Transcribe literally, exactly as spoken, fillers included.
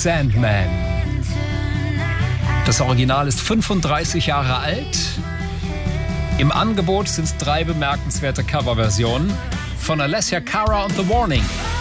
Sandman. Das Original ist fünfunddreißig Jahre alt. Im Angebot sind es drei bemerkenswerte Coverversionen von Alessia Cara und The Warning.